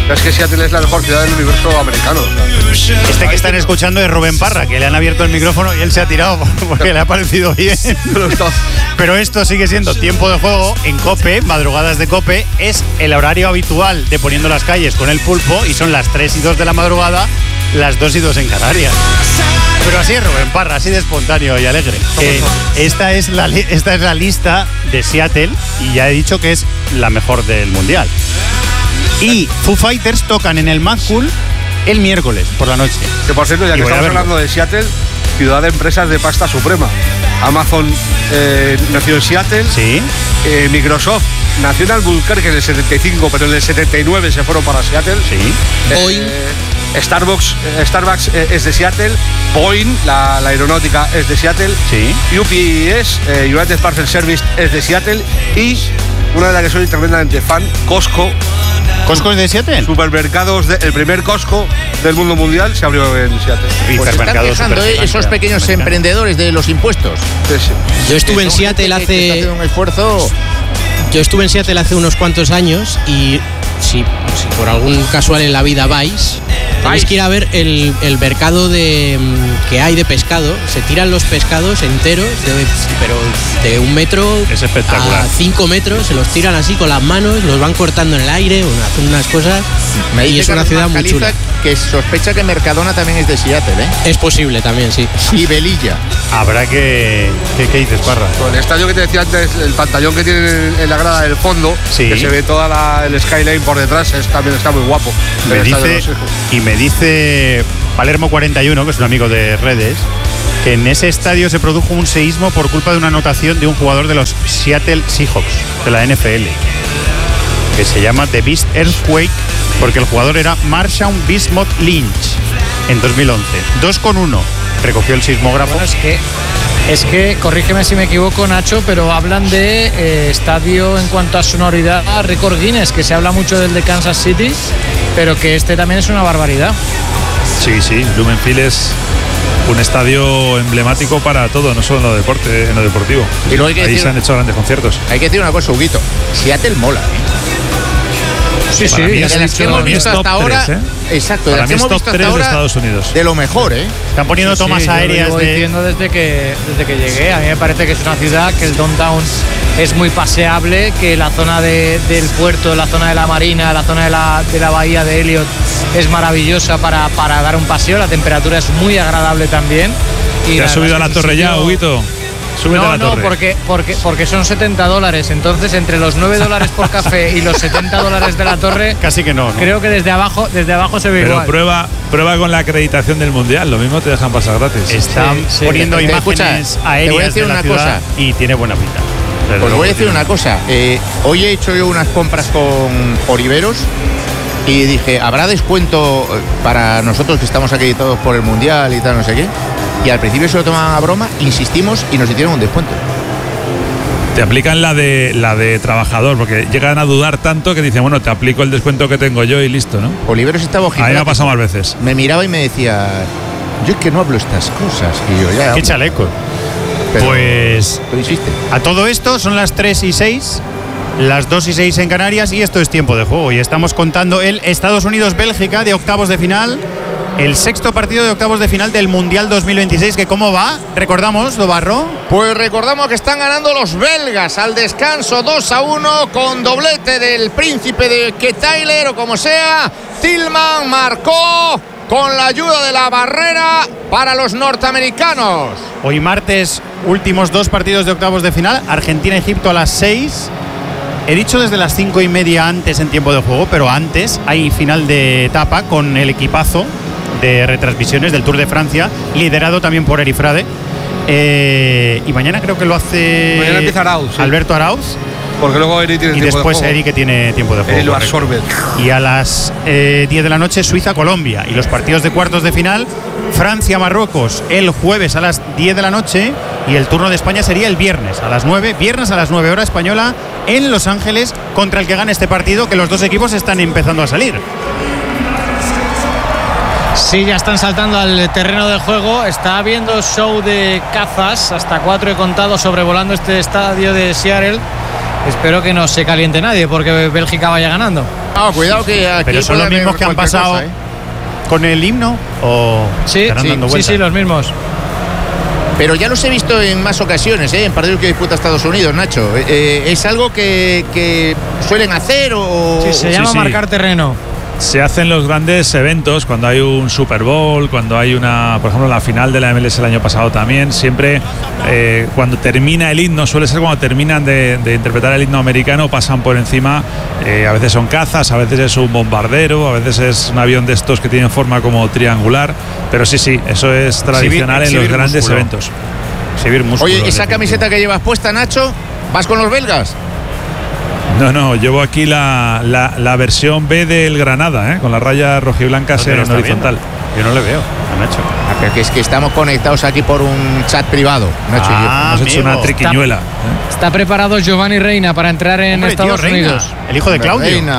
Es que Seattle es la mejor ciudad del universo americano. Este que están escuchando es Rubén Parra, que le han abierto el micrófono y él se ha tirado porque le ha parecido bien. Pero esto sigue siendo tiempo de juego en COPE, madrugadas de COPE. Es el horario habitual de Poniendo las Calles con el Pulpo y son las 3 y 2 de la madrugada, las 2 y 2 en Canarias. Pero así es Rubén Parra, así de espontáneo y alegre. Esta es la lista de Seattle y ya he dicho que es la mejor del mundial. Y Foo Fighters tocan en el Mad Cool el miércoles por la noche. Que por cierto, ya que estamos hablando de Seattle, ciudad de empresas de pasta suprema. Amazon nació en Seattle. Sí. Microsoft nació en Albuquerque en el 75, pero en el 79 se fueron para Seattle. Sí. Starbucks es de Seattle. Boeing, la aeronáutica, es de Seattle. Sí. UPS, United Parcel Service, es de Seattle. Y una de las que soy tremendamente fan, Costco. ¿Costco es de Seattle? Supermercados, el primer Costco del mundo mundial se abrió en Seattle. Pues están quejando esos pequeños emprendedores de los impuestos. Sí. Yo estuve en Seattle hace un esfuerzo. Yo estuve en Seattle hace unos cuantos años y si por algún casual en la vida vais, tenéis que ir a ver el mercado que hay de pescado. Se tiran los pescados enteros, pero de 1 metro es espectacular. A 5 metros, se los tiran así con las manos, los van cortando en el aire, hacen unas cosas. Y es una ciudad muy chula. Que sospecha que Mercadona también es de Seattle, ¿eh? Es posible también, sí. Y Velilla. Habrá que... ¿Qué dices, Parra? Con el estadio que te decía antes, el pantallón que tiene en la grada del fondo, sí, que se ve toda el skyline por detrás, también está muy guapo. Me dice Palermo 41, que es un amigo de redes, que en ese estadio se produjo un seísmo por culpa de una anotación de un jugador de los Seattle Seahawks, de la NFL, que se llama The Beast Earthquake, porque el jugador era Marshawn Bismuth Lynch en 2011. 2,1 recogió el sismógrafo. Bueno, es que, corrígeme si me equivoco, Nacho, pero hablan de estadio en cuanto a sonoridad a récord Guinness, que se habla mucho del de Kansas City, pero que este también es una barbaridad. Sí, Lumen Field es un estadio emblemático para todo, no solo en lo deportivo. Y luego ahí se han hecho grandes conciertos. Hay que decir una cosa, Huguito, Seattle mola, Sí, de las que hemos visto hasta ahora. Exacto, para mí es top 3 de Estados Unidos. De lo mejor, ¿eh? Están poniendo tomas aéreas. Yo lo diciendo desde que llegué. A mí me parece que es una ciudad que el downtown es muy paseable, que la zona del puerto, la zona de la marina, la zona de la bahía de Elliot es maravillosa para dar un paseo. La temperatura es muy agradable también. ¿Te has subido a la torre ya, Huguito? No, porque son $70. Entonces, entre los $9 por café y los $70 de la torre, casi que no. Creo que desde abajo se ve igual. Pero prueba con la acreditación del mundial. Lo mismo te dejan pasar gratis. Están poniendo imágenes aéreas de la ciudad y tiene buena pinta. Os voy a decir una cosa. Hoy he hecho yo unas compras con Oliveros y dije, ¿habrá descuento para nosotros que estamos acreditados por el mundial y tal, no sé qué? Y al principio se lo tomaban a broma, insistimos y nos hicieron un descuento. Te aplican la de trabajador, porque llegan a dudar tanto que dicen, bueno, te aplico el descuento que tengo yo y listo, ¿no? Oliveros estaba ojiplático. A mí me ha pasado más veces. Me miraba y me decía, yo es que no hablo estas cosas. Y yo, ya. Qué chaleco. Pues tú insiste. A todo esto son las 3 y 6, las 2 y 6 en Canarias y esto es tiempo de juego. Y estamos contando el Estados Unidos-Bélgica de octavos de final. El sexto partido de octavos de final del Mundial 2026, que ¿cómo va? ¿Recordamos, Dobarro? Pues recordamos que están ganando los belgas al descanso 2-1 con doblete del príncipe de Tyler o como sea. Tillman marcó con la ayuda de la barrera para los norteamericanos. Hoy martes, últimos 2 partidos de octavos de final. Argentina-Egipto a las 6. He dicho desde las 5:30 antes en tiempo de juego, pero antes hay final de etapa con el equipazo de retransmisiones del Tour de Francia, liderado también por Eri Frade. Y mañana creo que lo hace. Mañana empieza Arauz, sí. Alberto Arauz. Porque luego Eri tiene tiempo de juego. Y después Eri, que tiene tiempo de juego. Lo absorbe. Y a las 10 de la noche Suiza-Colombia. Y los partidos de cuartos de final, Francia-Marruecos el jueves a las 10 de la noche. Y el turno de España sería el viernes a las 9. Viernes a las 9 hora española en Los Ángeles, contra el que gane este partido, que los dos equipos están empezando a salir. Sí, ya están saltando al terreno de juego. Está habiendo show de cazas, hasta 4 he contado, sobrevolando este estadio de Seattle. Espero que no se caliente nadie porque Bélgica vaya ganando. Cuidado que aquí. Pero son los mismos que han pasado cosa, con el himno o sí, los mismos. Pero ya los he visto en más ocasiones, en partidos que disputa Estados Unidos, Nacho. ¿Es algo que suelen hacer o...? Sí, se llama marcar terreno. Se hacen los grandes eventos, cuando hay un Super Bowl, cuando hay por ejemplo, la final de la MLS el año pasado también, siempre cuando termina el himno, suele ser cuando terminan de interpretar el himno americano, pasan por encima, a veces son cazas, a veces es un bombardero, a veces es un avión de estos que tienen forma como triangular, pero sí, eso es tradicional en los grandes eventos. Exhibir músculo. Oye, esa camiseta que llevas puesta, Nacho, ¿vas con los belgas? No, llevo aquí la versión B del Granada, con las rayas rojiblancas en horizontal. Yo no le veo a Nacho. Pero es que estamos conectados aquí por un chat privado, Nacho y yo. Hemos hecho una triquiñuela. Está preparado Giovanni Reina para entrar en Estados Unidos. El hijo de Claudio. Reina.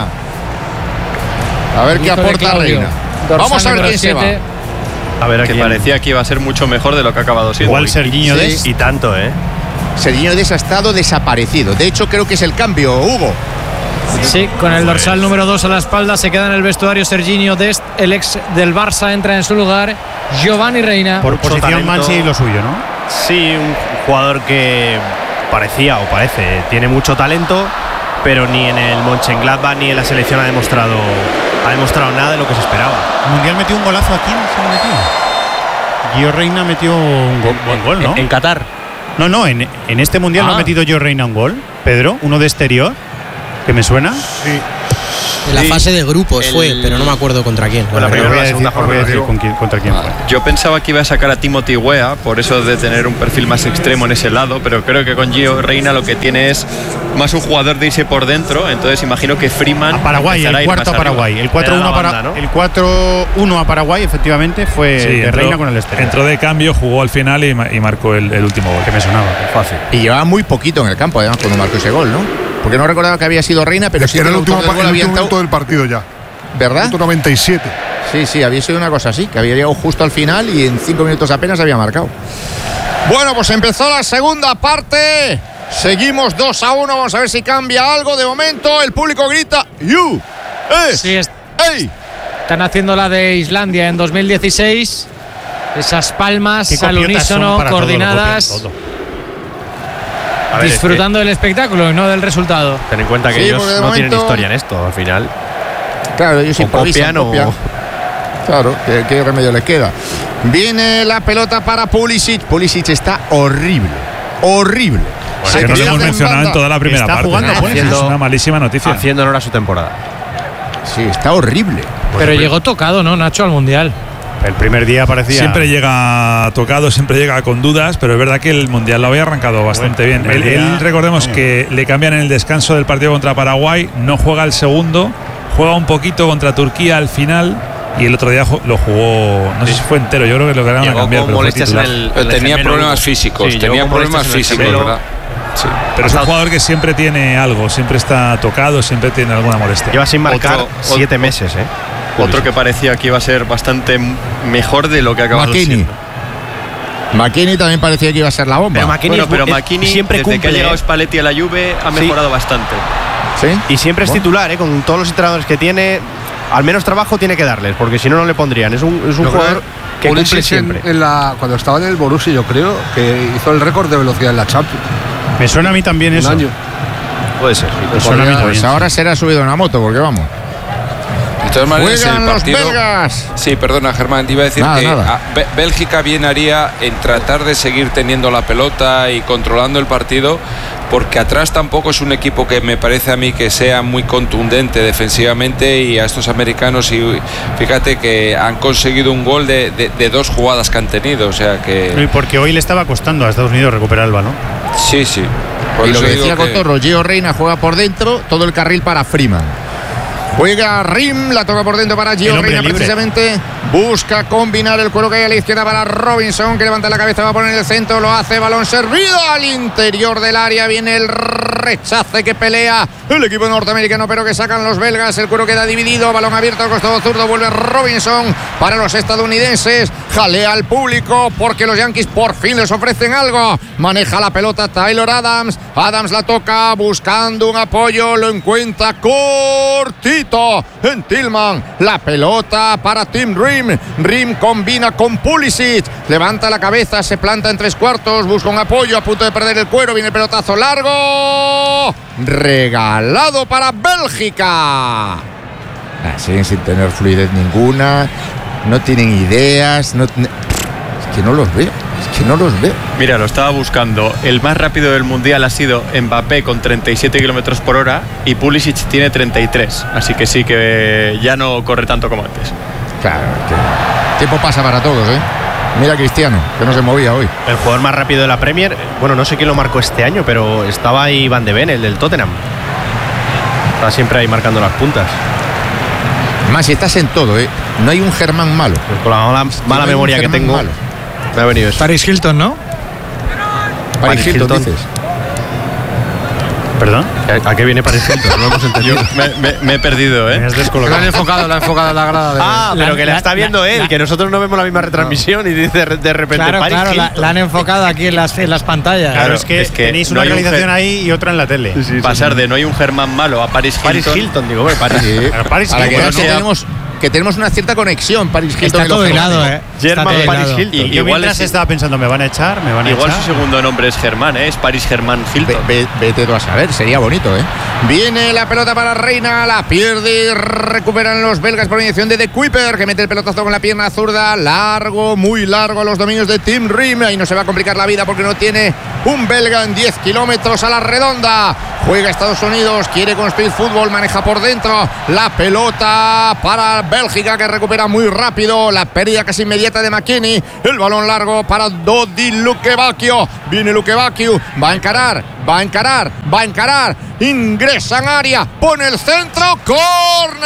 A ver qué aporta Reina. Vamos a ver quién se va. A ver, que parecía que iba a ser mucho mejor de lo que ha acabado siendo. Igual Sergiño Dest. Y tanto, Sergiño Dest ha estado desaparecido. De hecho, creo que es el cambio, Hugo. Sí, con el dorsal número 2 a la espalda se queda en el vestuario Sergiño Dest, el ex del Barça, entra en su lugar Giovanni Reina. Por posición Mansi y lo suyo, ¿no? Sí, un jugador que parecía o parece, tiene mucho talento, pero ni en el Mönchengladbach ni en la selección ha demostrado nada de lo que se esperaba. El Mundial metió un golazo aquí, Gio Reina metió un buen gol, ¿no? En Qatar. No, en este Mundial no ha metido Gio Reina un gol, Pedro, uno de exterior, que me suena. Sí. En la fase de grupos fue, pero no me acuerdo contra quién. Bueno, voy a decir contra quién fue. Yo pensaba que iba a sacar a Timothy Weah, por eso de tener un perfil más extremo en ese lado, pero creo que con Gio Reina lo que tiene es más un jugador de irse por dentro, entonces imagino que Freeman... A Paraguay, el cuarto a Paraguay. El 4-1 a Paraguay, efectivamente, fue de Reina con el exterior. Entró de cambio, jugó al final y marcó el último gol. Que me sonaba, fácil. Y llevaba muy poquito en el campo, además, cuando marcó ese gol, ¿no? Porque no recordaba que había sido Reina, pero sí era el último minuto del partido ya. ¿Verdad? Minuto 97. Sí, había sido una cosa así, que había llegado justo al final y en 5 minutos apenas había marcado. Bueno, pues empezó la segunda parte. Seguimos 2-1. Vamos a ver si cambia algo. De momento, el público grita ¡You! Sí, están haciendo la de Islandia en 2016. Esas palmas al unísono, coordinadas. Disfrutando del espectáculo y no del resultado. Ten en cuenta que ellos no tienen historia en esto, al final. Claro, ellos improvisan. Claro, ¿qué remedio les queda? Viene la pelota para Pulisic. Pulisic está horrible. Bueno, que no lo hemos mencionado en toda la primera parte. Jugando, es una malísima noticia. Haciendo honor a su temporada. Sí, está horrible. Pero llegó tocado, ¿no, Nacho, al Mundial? El primer día parecía... Siempre llega tocado, siempre llega con dudas, pero es verdad que el Mundial lo había arrancado bastante bien. Él recordemos que le cambian en el descanso del partido contra Paraguay, no juega el segundo, juega un poquito contra Turquía al final y el otro día lo jugó, no sé si fue entero, yo creo que lo querían cambiar, pero fue titular. Tenía problemas físicos, ¿verdad? Sí. Pero es un jugador que siempre tiene algo, siempre está tocado, siempre tiene alguna molestia. Lleva sin marcar 7 meses, Otro que parecía que iba a ser bastante mejor de lo que acaba siendo. McKennie también parecía que iba a ser la bomba. Pero McKennie siempre desde que ha llegado Spalletti a la Juve ha mejorado bastante. ¿Sí? Y siempre es titular, con todos los entrenadores que tiene. Al menos trabajo tiene que darles, porque si no, no le pondrían. Es un jugador que cumple siempre. Cuando estaba en el Borussia, yo creo que hizo el récord de velocidad en la Champions. Me suena a mí también eso. Año. Puede ser. Pues ahora será subido en una moto, porque vamos. De todas maneras, ¡Juegan el partido, los belgas! Sí, perdona, Germán, te iba a decir que Bélgica bien haría en tratar de seguir teniendo la pelota y controlando el partido, porque atrás tampoco es un equipo que me parece a mí que sea muy contundente defensivamente, y a estos americanos, y fíjate que han conseguido un gol de 2 jugadas que han tenido, o sea que... Y porque hoy le estaba costando a Estados Unidos recuperar el balón. Sí. Y lo que decía Cotorro, Gio Reina juega por dentro, todo el carril para Freeman. Juega Rim, la toca por dentro para Gio Reina, precisamente. Busca combinar el cuero que hay a la izquierda para Robinson, que levanta la cabeza, va a poner el centro, lo hace, balón servido al interior del área, viene el rechace que pelea el equipo norteamericano, pero que sacan los belgas, el cuero queda dividido, balón abierto al costado zurdo, vuelve Robinson para los estadounidenses, jalea al público porque los Yankees por fin les ofrecen algo, maneja la pelota Tyler Adams la toca buscando un apoyo, lo encuentra cortito en Tillman, la pelota para Tim Rim combina con Pulisic, levanta la cabeza, se planta en 3/4, busca un apoyo, a punto de perder el cuero, viene el pelotazo largo, regalado para Bélgica. Siguen sin tener fluidez ninguna, no tienen ideas, es que no los veo. Mira, lo estaba buscando. El más rápido del mundial ha sido Mbappé con 37 kilómetros por hora y Pulisic tiene 33. Así que sí que ya no corre tanto como antes. Claro, el tiempo pasa para todos, ¿eh? Mira a Cristiano, que no se movía hoy. El jugador más rápido de la Premier, bueno, no sé quién lo marcó este año, pero estaba ahí Van de Ven, el del Tottenham. Está siempre ahí marcando las puntas. Además, si estás en todo, ¿eh? No hay un Germán malo. Pues con la mala memoria que tengo, malo. Me ha venido eso. Paris Hilton, ¿no? Paris Hilton, dices. ¿Perdón? ¿A qué viene Paris Hilton? No lo hemos entendido. Me he perdido, ¿eh? Lo han enfocado en la grada. Pero que la está viendo él, que nosotros no vemos la misma retransmisión y dice de repente Paris Hilton. La han enfocado aquí en las pantallas. Claro, es que tenéis una realización ahí y otra en la tele. Pasar de no hay un Germán malo a Paris Hilton, digo, Paris. Paris Hilton. Que tenemos una cierta conexión, Paris Hilton. Está todo hilado, Germán Paris Hilton. Yo mientras estaba pensando, ¿me van a echar? Igual su segundo nombre es Germán, ¿eh? Es Paris Germán Hilton. Vete tú a saber, sería bonito, ¿eh? Viene la pelota para Reina, la pierde y recuperan los belgas por inyección de The Kuiper, que mete el pelotazo con la pierna zurda, largo, muy largo a los dominios de Tim Rim. Ahí no se va a complicar la vida porque no tiene un belga en 10 kilómetros a la redonda. Juega Estados Unidos, quiere construir fútbol, maneja por dentro. La pelota para Bélgica, que recupera muy rápido. La pérdida casi inmediata de McKennie. El balón largo para Dodi Lukebakio. Viene Lukebakio, va a encarar. Ingresa en área, pone el centro, córner.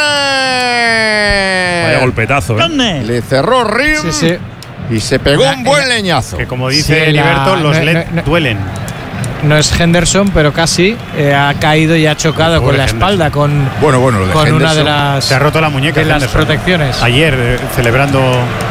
Vaya golpetazo, ¿eh? Le cerró Rim. Sí. Y se pegó un buen leñazo. Que como dice Heriberto, los LED duelen. No es Henderson, pero casi ha caído y ha chocado con la espalda, con una de las. Se ha roto la muñeca de las protecciones. Ayer, celebrando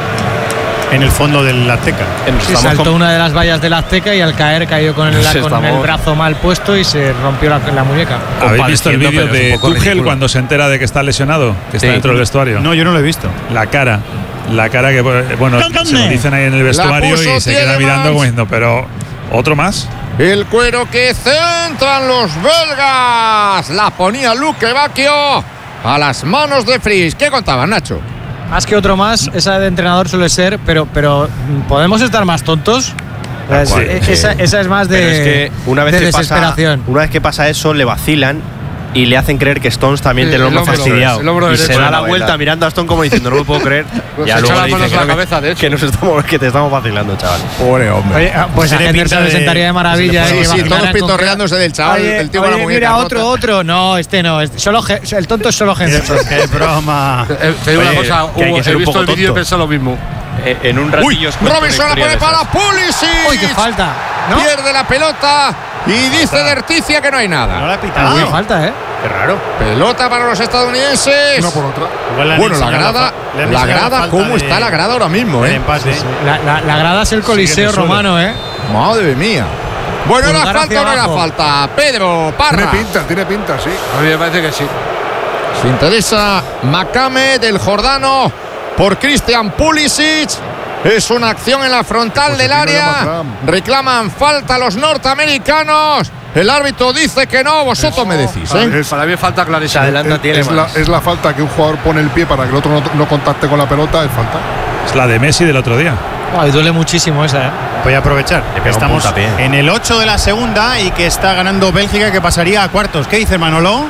en el fondo del Azteca. Saltó una de las vallas del Azteca y al caer cayó con el brazo mal puesto y se rompió la muñeca. ¿Habéis visto el vídeo de Tuchel cuando se entera de que está lesionado? Que está dentro del vestuario. No, yo no lo he visto. La cara que, bueno, se lo dicen ahí en el vestuario y se queda mirando como diciendo, pero ¿otro más? El cuero que centran los belgas. La ponía Lukebakio a las manos de Fries. ¿Qué contaban, Nacho? Más que otro más, esa de entrenador suele ser, pero ¿podemos estar más tontos? Esa es más de desesperación. Una vez que pasa eso, le vacilan y le hacen creer que Stones también tiene el hombro fastidiado. Y se da la vuelta mirando a Stones como diciendo, no me puedo creer. Ya luego dice que te estamos vacilando, chaval. Pobre hombre. Oye, pues Henderson se sentaría de maravilla. Sí, todos pitorreándose del chaval. El tío con la muñeca mira, otro. No, este no. El tonto es solo Henderson. ¡Qué broma! Te digo una cosa, he visto el vídeo y pensé lo mismo. En un ratillo. Robinson la pone para Pulisic. ¡Uy, qué falta! ¿No? Pierde la pelota y dice Derticia que no hay nada. No la ha pitado. Qué falta, ¿eh? Qué raro. Pelota para los estadounidenses. Una por otra. Bueno, la grada, ¿cómo está la grada ahora mismo, eh? La grada es el Coliseo romano, ¿eh? Madre mía. Bueno, ¿era falta o no era falta? Pedro Parra. Tiene pinta, sí. A mí me parece que sí. Se interesa Makame del Jordano por Christian Pulisic. Es una acción en la frontal del área. Reclaman falta los norteamericanos. El árbitro dice que no. Vosotros me decís, ¿eh? Para mí falta clarísima. Es la falta que un jugador pone el pie para que el otro no contacte con la pelota. Es falta. Es la de Messi del otro día. Y duele muchísimo esa, ¿eh? Voy a aprovechar que estamos en el 8 de la segunda y que está ganando Bélgica, que pasaría a cuartos. ¿Qué dice Manolo?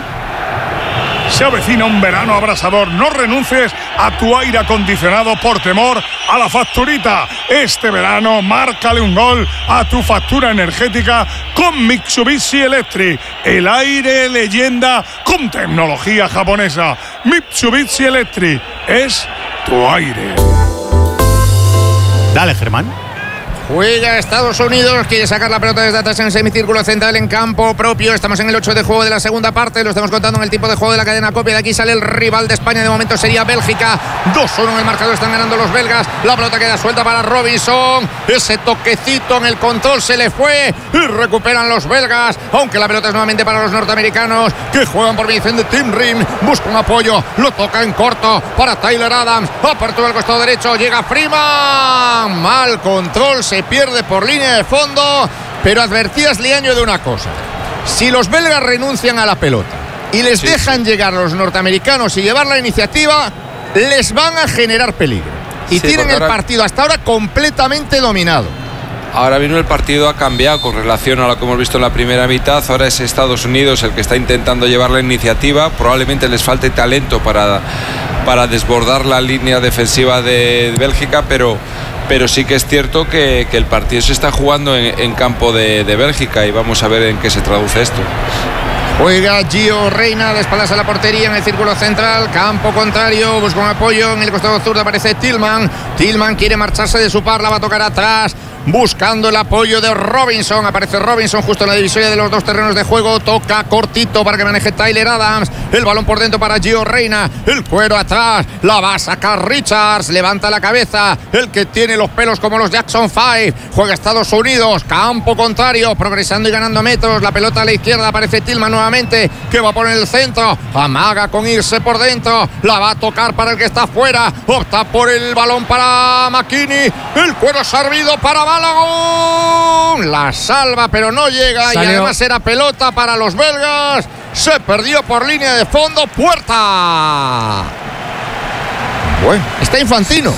Se avecina un verano abrasador. No renuncies a tu aire acondicionado por temor a la facturita. Este verano, márcale un gol a tu factura energética con Mitsubishi Electric. El aire leyenda con tecnología japonesa. Mitsubishi Electric es tu aire. Dale, Germán. Juega Estados Unidos, quiere sacar la pelota desde atrás en el semicírculo central en campo propio. Estamos en el 8 de juego de la segunda parte, lo estamos contando en el tiempo de juego de la cadena COPE. De aquí sale el rival de España, de momento sería Bélgica. 2-1 en el marcador, están ganando los belgas. La pelota queda suelta para Robinson. Ese toquecito en el control se le fue y recuperan los belgas, aunque la pelota es nuevamente para los norteamericanos, que juegan por mediación de Tim Rim. Busca un apoyo, lo toca en corto para Tyler Adams. Apertura al costado derecho, llega Freeman. Mal control, se pierde por línea de fondo, pero advertías, Liaño, de una cosa: si los belgas renuncian a la pelota y les dejan llegar a los norteamericanos y llevar la iniciativa, les van a generar peligro y tienen el partido hasta ahora completamente dominado. Ahora mismo el partido ha cambiado con relación a lo que hemos visto en la primera mitad. Ahora es Estados Unidos el que está intentando llevar la iniciativa. Probablemente les falte talento para desbordar la línea defensiva de Bélgica, pero sí que es cierto que el partido se está jugando en campo de Bélgica, y vamos a ver en qué se traduce esto. Juega Gio Reyna de espaldas a la portería en el círculo central, campo contrario, busca un apoyo en el costado zurdo, aparece Tillman quiere marcharse de su par, la va a tocar atrás, buscando el apoyo de Robinson. Aparece Robinson justo en la divisoria de los dos terrenos de juego, toca cortito para que maneje Tyler Adams, el balón por dentro para Gio Reyna, el cuero atrás, la va a sacar Richards, levanta la cabeza, el que tiene los pelos como los Jackson 5. Juega Estados Unidos, campo contrario, progresando y ganando metros, la pelota a la izquierda, aparece Tillman nuevamente, que va a poner el centro, amaga con irse por dentro, la va a tocar para el que está afuera, opta por el balón para McKinney, el cuero servido para Balogun, la salva pero no llega. Salió. Y además era pelota para los belgas, se perdió por línea de fondo. Puerta. Bueno, está Infantino.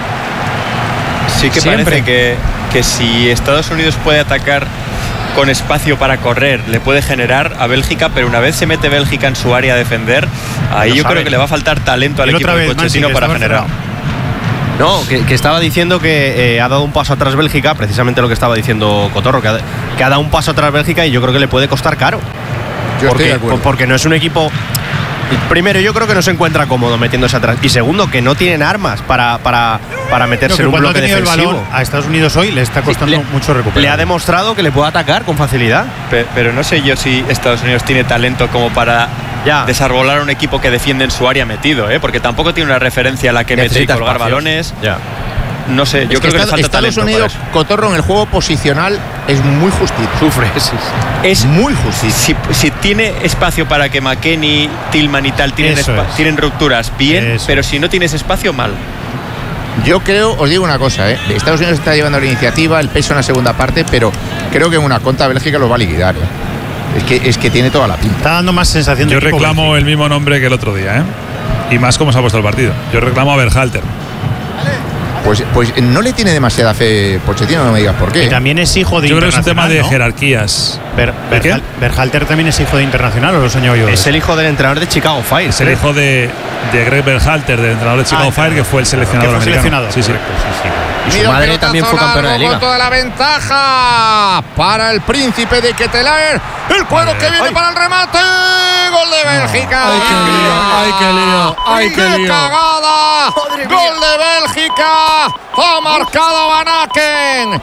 Sí que siempre parece que si Estados Unidos puede atacar con espacio para correr, le puede generar a Bélgica, pero una vez se mete Bélgica en su área a defender, ahí yo creo que le va a faltar talento al equipo de Pochettino para generar. No, que estaba diciendo que ha dado un paso atrás Bélgica, precisamente lo que estaba diciendo Cotorro, que ha dado un paso atrás Bélgica, y yo creo que le puede costar caro. Porque no es un equipo. Primero, yo creo que no se encuentra cómodo metiéndose atrás, y segundo, que no tienen armas para meterse en un bloque defensivo. El balón a Estados Unidos hoy le está costando mucho recuperar. Le ha demostrado que le puede atacar con facilidad. Pero no sé yo si Estados Unidos tiene talento como para desarbolar un equipo que defiende en su área metido, porque tampoco tiene una referencia a la que meter y colgar espacios. Balones. No sé, yo creo que le falta Estados talento. Unidos, Cotorro, en el juego posicional es muy justito. Sufre, es muy justito. Si tiene espacio para que McKennie, Tillman y tal tienen rupturas, bien, pero si no tienes espacio, mal. Yo creo, os digo una cosa, Estados Unidos está llevando la iniciativa, el peso en la segunda parte, pero creo que en una contra Bélgica lo va a liquidar. Es que tiene toda la pinta. Está dando más sensación de Yo reclamo el mismo nombre que el otro día, y más como se ha puesto el partido. Yo reclamo a Berhalter. Pues no le tiene demasiada fe Pochettino, no me digas por qué. Y también es hijo de Yo creo que es un tema de ¿no? jerarquías. Berhalter también es hijo de Internacional, ¿o lo soñó yo? Es el hijo del entrenador de Chicago Fire. Es el hijo de Greg Berhalter, del entrenador de Chicago Fire, que fue el seleccionador americano. Sí. Y su madre también fue campeona de liga. Con toda la ventaja para el príncipe de Ketelaer. El cuero que viene para el remate. Gol de Bélgica. ¡Ay, qué lío! ¡Cagada! ¡Gol de Bélgica! ¡Ha marcado Van Aken!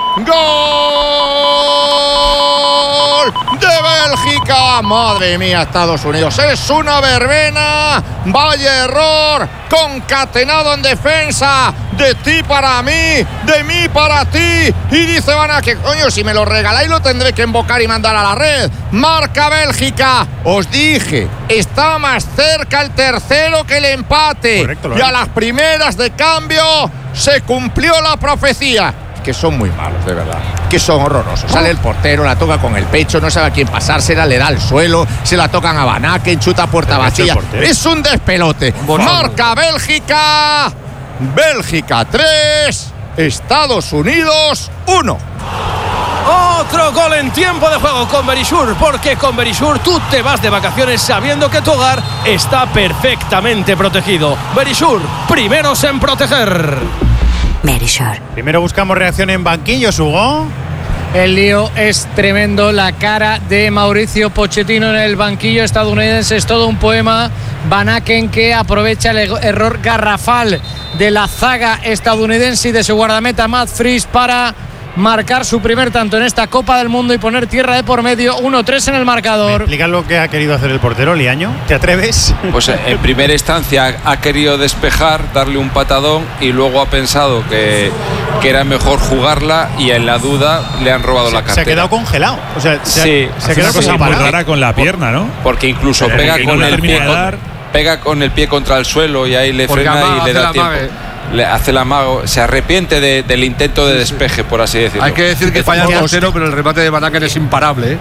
¡Gol de Bélgica! ¡Madre mía, Estados Unidos! ¡Es una verbena! ¡Vaya error! Concatenado en defensa. De ti para mí, de mí para ti. Y dice Van Aken, coño, si me lo regaláis lo tendré que embocar y mandar a la red. Marca Bélgica. Os dije, está más cerca el tercero que el empate. Correcto, y a las primeras de cambio se cumplió la profecía. Que son muy malos, de verdad. Que son horrorosos. Sale el portero, la toca con el pecho, no sabe a quién pasársela, le da al suelo, se la tocan a Van Aken, chuta a puerta vacía. Es un despelote. Marca Bélgica. Bélgica 3, Estados Unidos 1. Otro gol en tiempo de juego con Verisure, porque con Verisure tú te vas de vacaciones sabiendo que tu hogar está perfectamente protegido. Verisure, primeros en proteger. Primero buscamos reacción en banquillos, Hugo. El lío es tremendo. La cara de Mauricio Pochettino en el banquillo estadounidense es todo un poema. Van Aken, que aprovecha el error garrafal de la zaga estadounidense y de su guardameta Matt Freese para marcar su primer tanto en esta Copa del Mundo y poner tierra de por medio. 1-3 en el marcador. ¿Me explicas lo que ha querido hacer el portero, Liaño? ¿Te atreves? Pues en primera instancia ha querido despejar, darle un patadón, y luego ha pensado que era mejor jugarla, y en la duda le han robado la cartera. Se ha quedado congelado. O sea, se ha quedado una cosa muy rara con la pierna, ¿no? Porque incluso pega con el pie pega con el pie contra el suelo y ahí le frena y le da tiempo. Le hace el amago, se arrepiente del intento de despeje, por así decirlo. Hay que decir que falla el portero, pero el remate de Van Aken es imparable.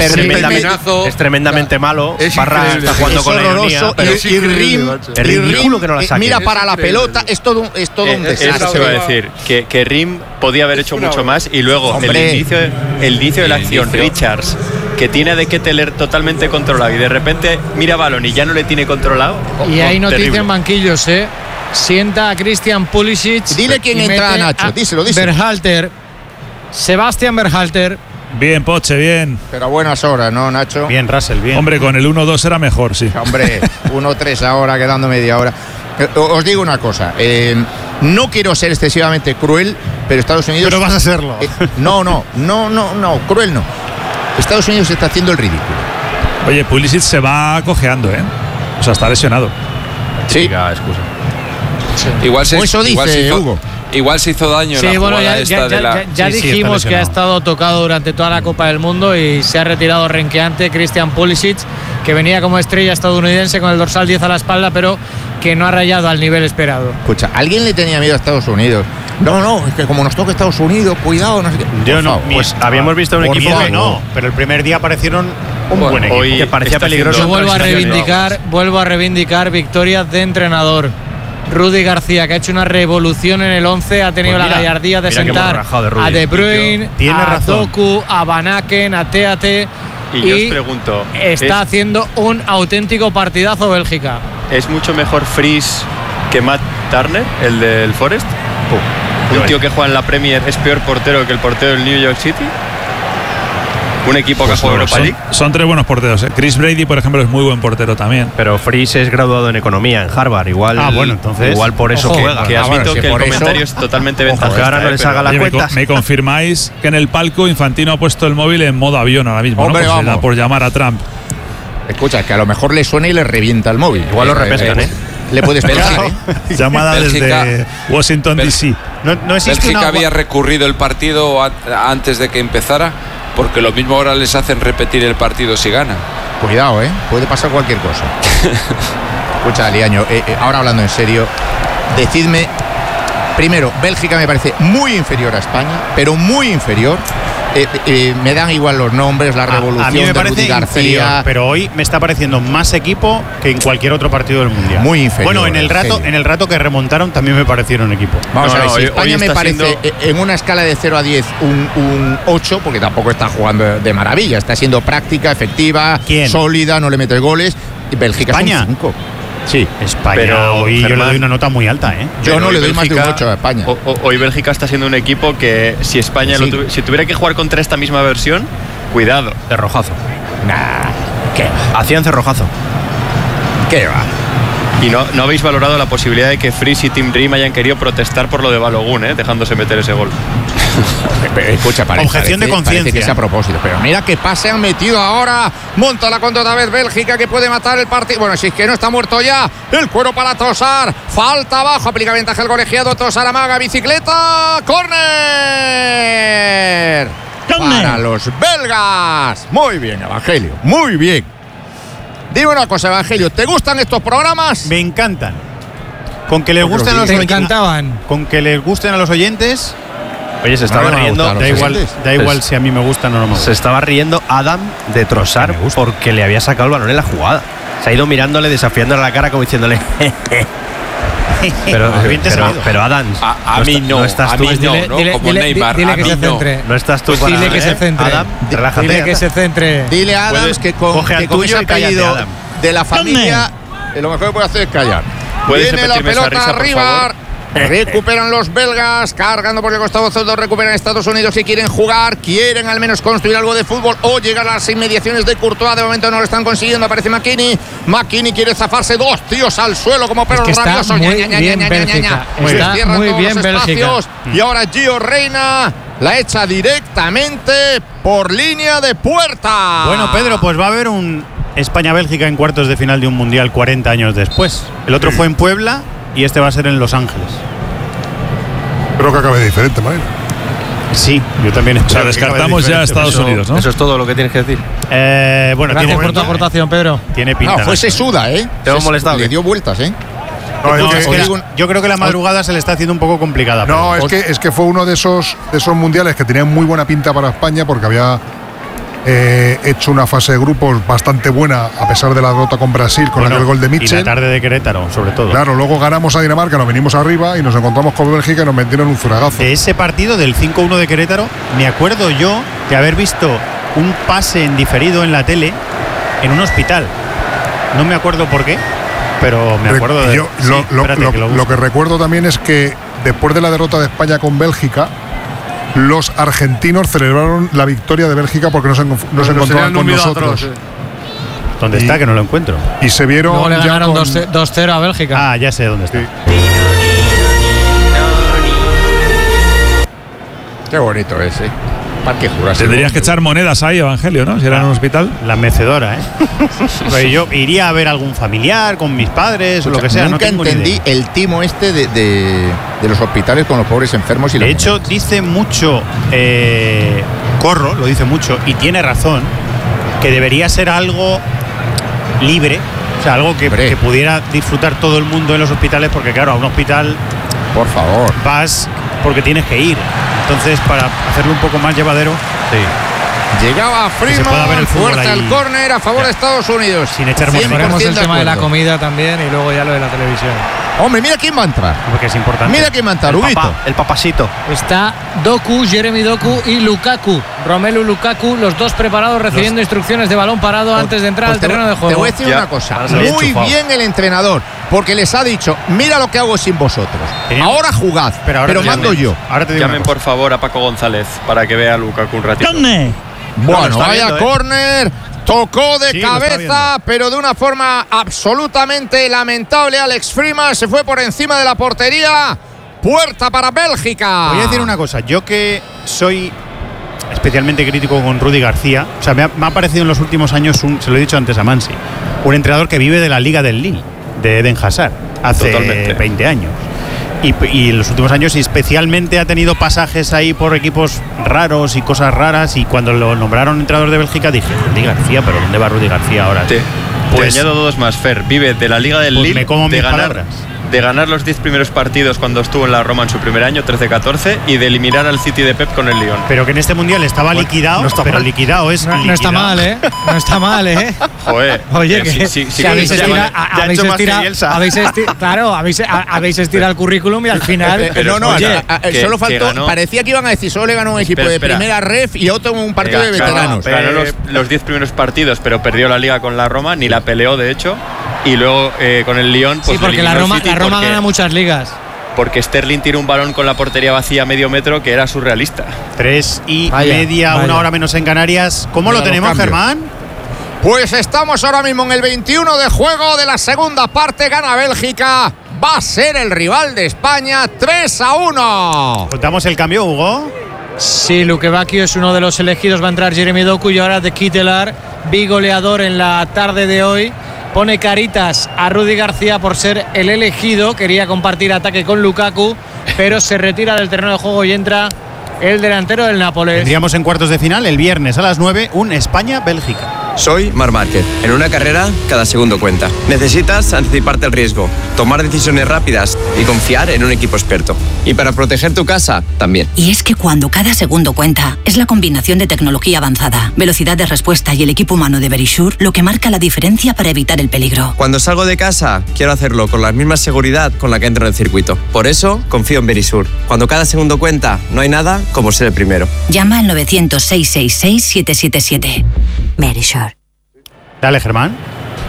Es tremendamente malo. Parra está jugando con la ironía. Es ridículo que no la saque. Mira para la pelota, es todo un desastre. Eso se va a decir, que Rim podía haber hecho mucho más, y luego el inicio de la acción, Richards, que tiene a De Ketelaere totalmente controlado, y de repente mira balón y ya no le tiene controlado. Y hay noticia en banquillos, sienta a Christian Pulisic. Dile quién entra, Nacho. Díselo. Berhalter. Sebastián Berhalter. Bien, Poche, bien. Pero a buenas horas, ¿no, Nacho? Bien, Russell, bien. Hombre, con el 1-2 era mejor, sí. Hombre, 1-3 ahora, quedando media hora. Os digo una cosa. No quiero ser excesivamente cruel, pero Estados Unidos... Pero vas a serlo. No, cruel no. Estados Unidos está haciendo el ridículo. Oye, Pulisic se va cojeando, O sea, está lesionado. Sí. Excusa. Igual se hizo, Hugo. Igual se hizo daño en la jugada ya dijimos que ha estado tocado durante toda la Copa del Mundo y se ha retirado renqueante Christian Pulisic, que venía como estrella estadounidense con el dorsal 10 a la espalda, pero que no ha rayado al nivel esperado. Escucha, ¿alguien le tenía miedo a Estados Unidos? No, es que como nos toca Estados Unidos, cuidado, no sé qué. Yo no, pues habíamos visto un equipo que no, pero el primer día aparecieron un buen equipo que parecía peligroso. Yo vuelvo a reivindicar victorias de entrenador. Rudy García, que ha hecho una revolución en el 11, ha tenido la gallardía de sentar a De Bruyne, a Doku, a Van Aken, a Teate. Y yo os pregunto, está haciendo un auténtico partidazo Bélgica. ¿Es mucho mejor Freese que Matt Turner, el del Forest? Un tío que juega en la Premier es peor portero que el portero del New York City. Un equipo que juega Europa League. Son tres buenos porteros. Chris Brady, por ejemplo, es muy buen portero también. Pero Freese es graduado en economía en Harvard. Igual por eso juega. Que admito que el comentario es totalmente ventajoso. Ahora no les haga la cuenta. ¿Me confirmáis que en el palco Infantino ha puesto el móvil en modo avión ahora mismo? Hombre, ¿no? Pues por llamar a Trump. Escucha, que a lo mejor le suena y le revienta el móvil. Igual lo repescan, Le puedes pensar, Llamada desde Washington DC. No existe Bélgica había recurrido el partido antes de que empezara, porque lo mismo ahora les hacen repetir el partido si ganan. Cuidado, puede pasar cualquier cosa. Escucha, Liaño, ahora hablando en serio, decidme, primero, Bélgica me parece muy inferior a España, pero muy inferior. Me dan igual los nombres, la revolución. A mí me parece de Rudy García, inferior, pero hoy me está pareciendo más equipo que en cualquier otro partido del mundial. Muy inferior. Bueno, en el rato que remontaron también me parecieron equipo. Vamos a ver, si España me parece en una escala de 0 a 10 un 8, porque tampoco está jugando de maravilla, está siendo práctica, efectiva, sólida, no le mete goles. Y Bélgica España. Son 5. Sí, España. Pero hoy yo le doy una nota muy alta, Yo no le doy más de un 8 a España. Hoy Bélgica está siendo un equipo que si España si tuviera que jugar contra esta misma versión, cuidado. Cerrojazo. ¿Qué va? Hacían cerrojazo. ¿Qué va? Y no habéis valorado la posibilidad de que Freese y Tim Ream hayan querido protestar por lo de Balogun, dejándose meter ese gol. Escucha, objeción de conciencia. Parece que es a propósito, pero mira qué pase han metido ahora. Monta la contra otra vez Bélgica, que puede matar el partido. Bueno, si es que no está muerto ya. El cuero para Trossard. Falta abajo, aplica ventaja el colegiado. Trossard amaga, bicicleta. ¡Córner! Para los belgas. Muy bien, Evangelio, muy bien. Dime una cosa, Evangelio, ¿te gustan estos programas? Me encantan. Con que les gusten a los oyentes. Con que les gusten a los oyentes. Oye, se estaba riendo. Da igual si a mí me gustan o no me gustan. Se estaba riendo Adam de Trossard porque le había sacado el balón en la jugada. Se ha ido mirándole, desafiándole la cara como diciéndole. pero Adam, a mí no estás tú, como Neymar. Dile que se centre. No estás tú para dile que se centre. Adam, relájate. Dile que se centre. Dile a Adam que con ese apellido de la familia, lo mejor que puede hacer es callar. Viene la pelota arriba. Recuperan los belgas, cargando por el costado zurdo, recuperan Estados Unidos y quieren jugar, quieren al menos construir algo de fútbol o llegar a las inmediaciones de Courtois. De momento no lo están consiguiendo, aparece McKennie quiere zafarse, 2 tíos al suelo como perros rabiosos. Muy bien Bélgica. Está muy bien Bélgica. Y ahora Gio Reyna la echa directamente por línea de puerta. Bueno, Pedro, pues va a haber un España-Bélgica en cuartos de final de un mundial 40 años después. El otro fue en Puebla y este va a ser en Los Ángeles. Creo que acabe diferente, Manuel. Sí, yo también. O sea, descartamos ya a Estados Unidos, ¿no? Eso es todo lo que tienes que decir. Bueno, gracias por tu aportación, Pedro. Tiene pinta. No, fue sesuda, Te hemos molestado. Le dio vueltas, Yo creo que la madrugada se le está haciendo un poco complicada. No, es que fue uno de esos mundiales que tenían muy buena pinta para España porque había hecho una fase de grupos bastante buena a pesar de la derrota con Brasil con aquel gol de Mitchell. Y la tarde de Querétaro, sobre todo. Claro, luego ganamos a Dinamarca, nos venimos arriba y nos encontramos con Bélgica y nos metieron un zuragazo. De ese partido del 5-1 de Querétaro, me acuerdo yo de haber visto un pase en diferido en la tele en un hospital. No me acuerdo por qué, pero me acuerdo de lo que recuerdo también es que después de la derrota de España con Bélgica, los argentinos celebraron la victoria de Bélgica porque no se encontraban con nosotros. ¿Dónde está? Que no lo encuentro. Y se vieron. Luego le ganaron 2-0 a Bélgica. Ah, ya sé dónde está. Sí. Qué bonito es, Parque Jurásico. Tendrías que echar monedas ahí, Evangelio, ¿no? Si era en un hospital. La mecedora, Pero yo iría a ver algún familiar con mis padres o lo que sea. Nunca entendí el timo de los hospitales con los pobres enfermos. Y de hecho, dice mucho Corro, lo dice mucho, y tiene razón, que debería ser algo libre, o sea, algo que pudiera disfrutar todo el mundo en los hospitales, porque claro, a un hospital, por favor, vas porque tienes que ir. Entonces, para hacerlo un poco más llevadero, llegaba Freeman, fuerte al córner a favor de Estados Unidos. Sin echar ponemos el tema de la comida también y luego ya lo de la televisión. Hombre, mira quién va a entrar. Porque es importante. Mira quién va a entrar, el papasito. Está Doku, Jeremy Doku y Lukaku. Romelu Lukaku, los dos preparados recibiendo instrucciones de balón parado antes de entrar al terreno de juego. Te voy a decir una cosa. Muy bien el entrenador, porque les ha dicho, mira lo que hago sin vosotros. Ahora jugad, pero mando yo. Ahora te llamen por favor a Paco González para que vea a Lukaku un ratito. Bueno, vaya córner. Tocó de cabeza, pero de una forma absolutamente lamentable. Alex Freeman se fue por encima de la portería. Puerta para Bélgica. Voy a decir una cosa. Yo que soy especialmente crítico con Rudi García, o sea, me ha parecido en los últimos años, se lo he dicho antes a Mansi, un entrenador que vive de la Liga del Lille, de Eden Hazard, hace 20 años. Y en los últimos años especialmente ha tenido pasajes ahí por equipos raros y cosas raras, y cuando lo nombraron entrenador de Bélgica dije, Rudi García, pero ¿dónde va Rudi García ahora? Te añado dos más, Fer. Vive de la Liga del Lille, de ganar los 10 primeros partidos cuando estuvo en la Roma en su primer año, 13-14, y de eliminar al City de Pep con el Lyon. Pero que en este mundial estaba liquidado, no está pero mal. Liquidado es no está mal, No está mal, Joder. Oye, que si habéis estirado el currículum y al final… solo faltó… Parecía que iban a decir, solo le ganó un equipo de primera ref y otro un partido de veteranos. Ganó los 10 primeros partidos, pero perdió la Liga con la Roma, ni la peleó, de hecho. Y luego con el Lyon… Pues sí, porque la Roma gana muchas ligas. Porque Sterling tiró un balón con la portería vacía a medio metro que era surrealista. 3:30, una hora menos en Canarias. ¿Cómo lo tenemos, Germán? Pues estamos ahora mismo en el 21 de juego de la segunda parte. Gana Bélgica. Va a ser el rival de España, 3-1. ¿Contamos el cambio, Hugo? Sí, Luque Bacchio es uno de los elegidos. Va a entrar Jeremy Doku y ahora de Kittelar, bigoleador en la tarde de hoy. Pone caritas a Rudi García por ser el elegido. Quería compartir ataque con Lukaku, pero se retira del terreno de juego y entra el delantero del Nápoles. Tendríamos en cuartos de final el viernes a las 9 un España-Bélgica. Soy Marc Márquez. En una carrera, cada segundo cuenta. Necesitas anticiparte al riesgo, tomar decisiones rápidas y confiar en un equipo experto. Y para proteger tu casa, también. Y es que cuando cada segundo cuenta, es la combinación de tecnología avanzada, velocidad de respuesta y el equipo humano de Verisure lo que marca la diferencia para evitar el peligro. Cuando salgo de casa, quiero hacerlo con la misma seguridad con la que entro en el circuito. Por eso, confío en Verisure. Cuando cada segundo cuenta, no hay nada como ser el primero. Llama al 900-666-777. Verisure. Dale, Germán.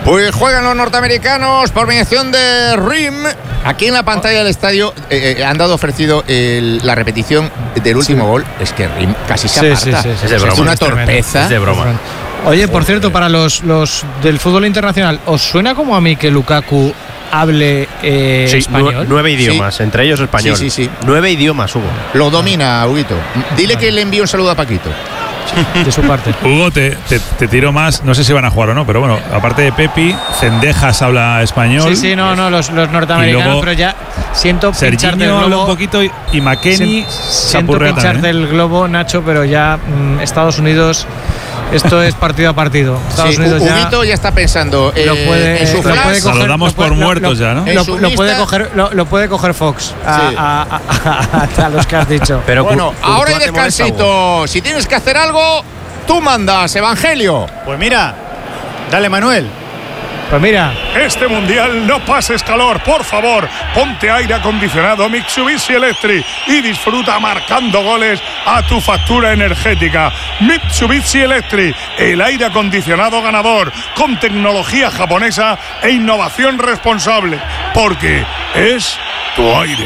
Pues juegan los norteamericanos por mediación de Rim. Aquí en la pantalla del estadio han dado ofrecido la repetición del último gol. Es que Rim casi se aparta. Sí. Es de broma. Es una torpeza. Es de broma. Oye, por cierto, para los del fútbol internacional, ¿os suena como a mí que Lukaku hable español? 9 idiomas, entre ellos español. Sí. 9 idiomas, Hugo. Lo domina, Huguito. Dile que le envío un saludo a Paquito. De su parte. Hugo, te tiro más, no sé si van a jugar o no, pero bueno, aparte de Pepi, Cendejas habla español. Sí, no, los norteamericanos, pero ya siento pinchar del globo. Habla un poquito y McKennie siento pinchar del globo, Nacho, pero ya Estados Unidos, esto es partido a partido. Estados Unidos Huguito ya está pensando en su flash. Lo damos por muertos ya, ¿no? Lo puede coger Fox a los que has dicho. Pero bueno, ahora hay descansito. Si tienes que hacer algo, tú mandas, Evangelio. Pues mira, dale, Manuel. Pues mira, este mundial no pases calor, por favor. Ponte aire acondicionado Mitsubishi Electric y disfruta marcando goles a tu factura energética. Mitsubishi Electric, el aire acondicionado ganador, con tecnología japonesa e innovación responsable, porque es tu aire.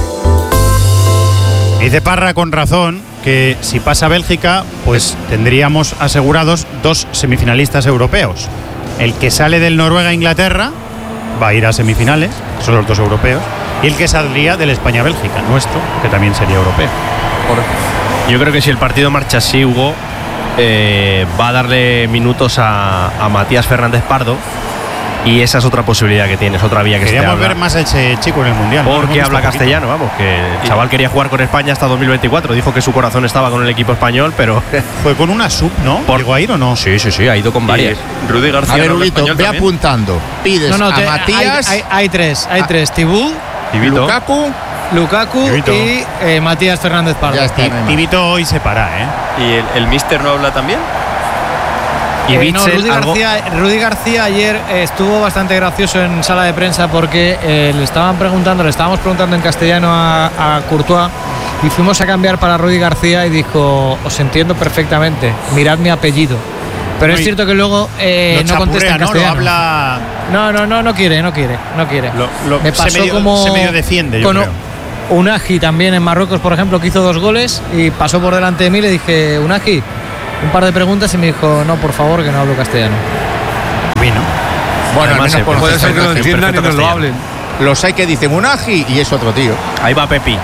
Dice Parra con razón que si pasa Bélgica, pues tendríamos asegurados 2 semifinalistas europeos. El que sale del Noruega-Inglaterra va a ir a semifinales, que son los 2 europeos, y el que saldría del España-Bélgica, nuestro, que también sería europeo. Yo creo que si el partido marcha así, Hugo, va a darle minutos a Matías Fernández Pardo, y esa es otra posibilidad que tienes, otra vía que queríamos ver más a ese chico en el Mundial. Porque habla castellano, vamos, que el chaval quería jugar con España hasta 2024. Dijo que su corazón estaba con el equipo español, pero... Fue con una sub, ¿no? ¿Llegó a ir o no? Sí, ha ido con varias. Rudy García. A ver, Huguito, ve apuntando. Pides a Matías... Hay tres. Tibú, Lukaku y Matías Fernández Pardo. Tibito hoy se para, ¿Y el míster no habla también? Y Rudy García ayer estuvo bastante gracioso en sala de prensa porque le estábamos preguntando en castellano a Courtois y fuimos a cambiar para Rudy García y dijo: os entiendo perfectamente, mirad mi apellido. Pero es cierto que luego no contesta en castellano. No quiere. Me pasó como se medio defiende, yo creo. Unagi también en Marruecos, por ejemplo, que hizo 2 goles y pasó por delante de mí. Le dije: Unagi, un par de preguntas, y me dijo: no, por favor, que no hablo castellano. Bueno, además, puede ser que lo entiendan y no lo hablen. Los hay que dicen Unagi y es otro tío. Ahí va Pepi.